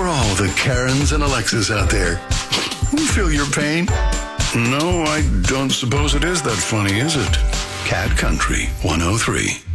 For all the Karens and Alexas out there, we feel your pain. No, I don't suppose it is that funny, is it? Cat Country 103.